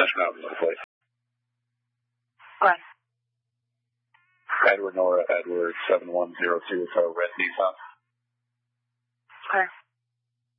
National Avenue, please. Glenn. Edward Nora, Edward 7102, so red Nissan. Okay.